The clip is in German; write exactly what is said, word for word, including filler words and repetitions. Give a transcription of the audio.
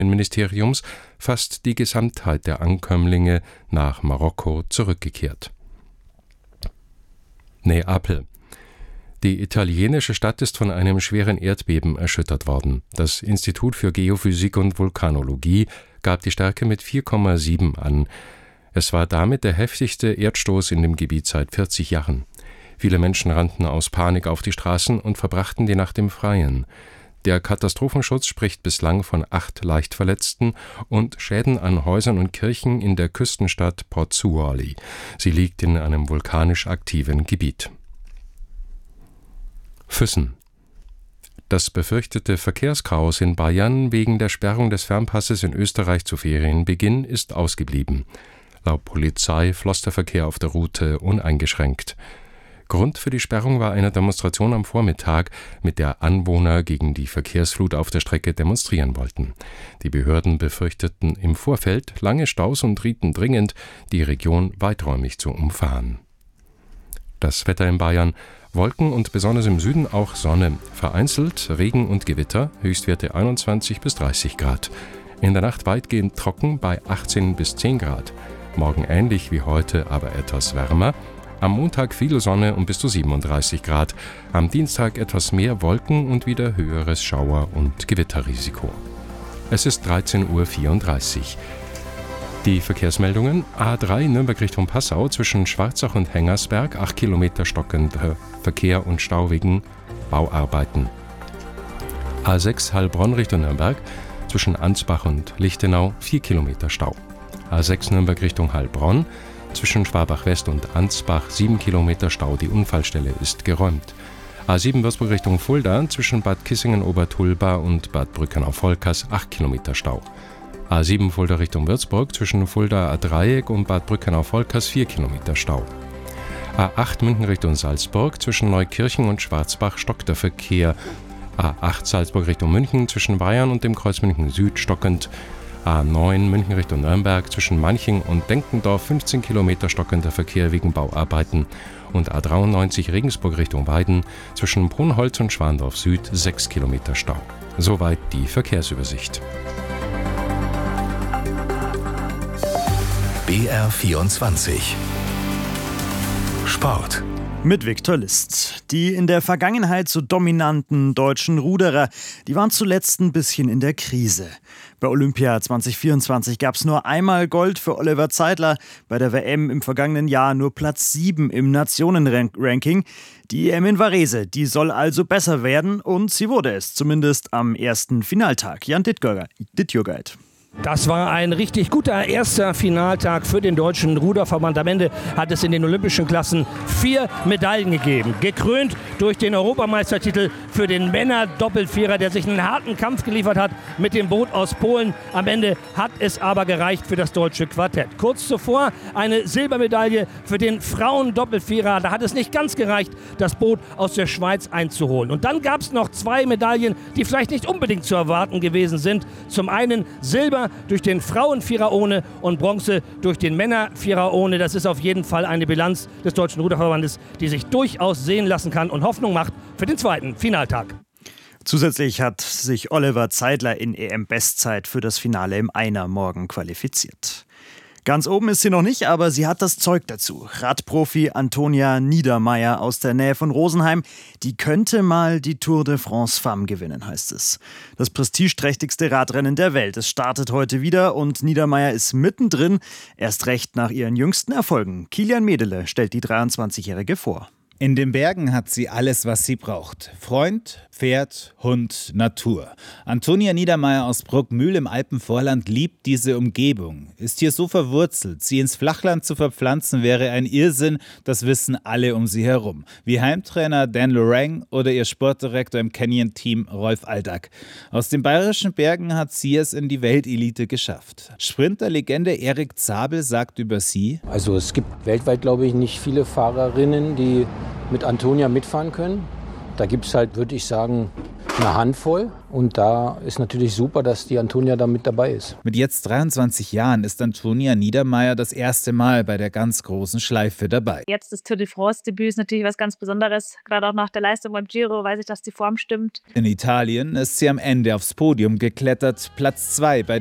Innenministeriums fast die Gesamtheit der Ankömmlinge nach Marokko zurückgekehrt. Neapel. Die italienische Stadt ist von einem schweren Erdbeben erschüttert worden. Das Institut für Geophysik und Vulkanologie gab die Stärke mit vier Komma sieben an. Es war damit der heftigste Erdstoß in dem Gebiet seit vierzig Jahren. Viele Menschen rannten aus Panik auf die Straßen und verbrachten die Nacht im Freien. Der Katastrophenschutz spricht bislang von acht Leichtverletzten und Schäden an Häusern und Kirchen in der Küstenstadt Pozzuoli. Sie liegt in einem vulkanisch aktiven Gebiet. Füssen. Das befürchtete Verkehrschaos in Bayern wegen der Sperrung des Fernpasses in Österreich zu Ferienbeginn ist ausgeblieben. Laut Polizei floss der Verkehr auf der Route uneingeschränkt. Grund für die Sperrung war eine Demonstration am Vormittag, mit der Anwohner gegen die Verkehrsflut auf der Strecke demonstrieren wollten. Die Behörden befürchteten im Vorfeld lange Staus und rieten dringend, die Region weiträumig zu umfahren. Das Wetter in Bayern: Wolken und besonders im Süden auch Sonne, vereinzelt Regen und Gewitter, Höchstwerte einundzwanzig bis dreißig Grad. In der Nacht weitgehend trocken bei achtzehn bis zehn Grad. Morgen ähnlich wie heute, aber etwas wärmer. Am Montag viel Sonne und bis zu siebenunddreißig Grad. Am Dienstag etwas mehr Wolken und wieder höheres Schauer- und Gewitterrisiko. Es ist dreizehn Uhr vierunddreißig. Die Verkehrsmeldungen: A drei Nürnberg Richtung Passau zwischen Schwarzach und Hengersberg, acht Kilometer stockender Verkehr und Stau wegen Bauarbeiten. A sechs Heilbronn Richtung Nürnberg zwischen Ansbach und Lichtenau, vier Kilometer Stau. A sechs Nürnberg Richtung Heilbronn zwischen Schwabach-West und Ansbach, sieben Kilometer Stau. Die Unfallstelle ist geräumt. A sieben Würzburg Richtung Fulda zwischen Bad Kissingen-Obertulba und Bad Brückenau-Volkers, acht Kilometer Stau. A sieben Fulda Richtung Würzburg zwischen Fulda Dreieck und Bad Brückenau-Volkers, vier Kilometer Stau. A acht München Richtung Salzburg zwischen Neukirchen und Schwarzbach stockt der Verkehr. A acht Salzburg Richtung München zwischen Bayern und dem Kreuz München Süd stockend. A neun München Richtung Nürnberg zwischen Manching und Denkendorf, fünfzehn Kilometer stockender Verkehr wegen Bauarbeiten. Und A dreiundneunzig Regensburg Richtung Weiden zwischen Brunholz und Schwandorf Süd, sechs Kilometer Stau. Soweit die Verkehrsübersicht. B R vierundzwanzig Sport. Mit Viktor List. Die in der Vergangenheit so dominanten deutschen Ruderer, die waren zuletzt ein bisschen in der Krise. Bei Olympia zwanzig vierundzwanzig gab es nur einmal Gold für Oliver Zeidler, bei der W M im vergangenen Jahr nur Platz sieben im Nationenranking. Die E M in Varese, die soll also besser werden und sie wurde es, zumindest am ersten Finaltag. Jan Dittjürgeit. Das war ein richtig guter erster Finaltag für den deutschen Ruderverband. Am Ende hat es in den olympischen Klassen vier Medaillen gegeben. Gekrönt durch den Europameistertitel für den Männer-Doppelvierer, der sich einen harten Kampf geliefert hat mit dem Boot aus Polen. Am Ende hat es aber gereicht für das deutsche Quartett. Kurz zuvor eine Silbermedaille für den Frauen-Doppelvierer. Da hat es nicht ganz gereicht, das Boot aus der Schweiz einzuholen. Und dann gab es noch zwei Medaillen, die vielleicht nicht unbedingt zu erwarten gewesen sind. Zum einen Silber durch den Frauenvierer ohne und Bronze durch den Männervierer ohne. Das ist auf jeden Fall eine Bilanz des Deutschen Ruderverbandes, die sich durchaus sehen lassen kann und Hoffnung macht für den zweiten Finaltag. Zusätzlich hat sich Oliver Zeidler in E M-Bestzeit für das Finale im Einer morgen qualifiziert. Ganz oben ist sie noch nicht, aber sie hat das Zeug dazu. Radprofi Antonia Niedermaier aus der Nähe von Rosenheim, die könnte mal die Tour de France Femme gewinnen, heißt es. Das prestigeträchtigste Radrennen der Welt. Es startet heute wieder und Niedermaier ist mittendrin, erst recht nach ihren jüngsten Erfolgen. Kilian Medele stellt die dreiundzwanzigjährige vor. In den Bergen hat sie alles, was sie braucht. Freund, Pferd, Hund, Natur. Antonia Niedermaier aus Bruckmühl im Alpenvorland liebt diese Umgebung. Ist hier so verwurzelt. Sie ins Flachland zu verpflanzen wäre ein Irrsinn. Das wissen alle um sie herum. Wie Heimtrainer Dan Lorang oder ihr Sportdirektor im Canyon-Team Rolf Aldag. Aus den bayerischen Bergen hat sie es in die Weltelite geschafft. Sprinterlegende Erik Zabel sagt über sie: Also es gibt weltweit, glaube ich, nicht viele Fahrerinnen, die mit Antonia mitfahren können. Da gibt es halt, würde ich sagen, eine Handvoll. Und da ist natürlich super, dass die Antonia da mit dabei ist. Mit jetzt dreiundzwanzig Jahren ist Antonia Niedermaier das erste Mal bei der ganz großen Schleife dabei. Jetzt das Tour de France-Debüt ist natürlich was ganz Besonderes. Gerade auch nach der Leistung beim Giro weiß ich, dass die Form stimmt. In Italien ist sie am Ende aufs Podium geklettert, Platz zwei bei